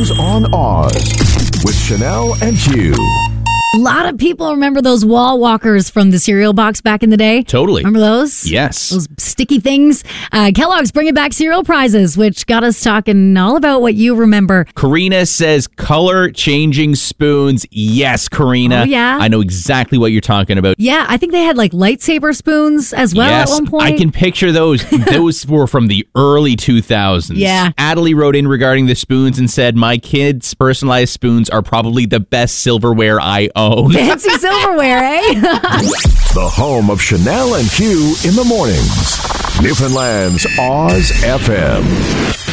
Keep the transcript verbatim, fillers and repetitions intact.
Oz on Oz with Chanel and Hugh. A lot of people remember those wall walkers from the cereal box back in the day. Totally. Remember those? Yes. Those sticky things. Uh, Kellogg's bringing back cereal prizes, which got us talking all about what you remember. Karina says color changing spoons. Yes, Karina. Oh, yeah? I know exactly what you're talking about. Yeah, I think they had like lightsaber spoons as well yes, at one point. I can picture those. Those were from the early two thousands. Yeah. Adelie wrote in regarding the spoons and said, my kids' personalized spoons are probably the best silverware I own. Fancy silverware, eh? The home of Chanel and Hugh in the mornings. Newfoundland's Oz F M.